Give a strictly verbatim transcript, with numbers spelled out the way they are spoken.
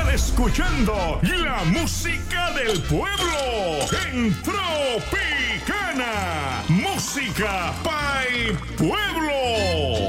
estar escuchando la música del pueblo en Tropicana. Música Pay Pueblo.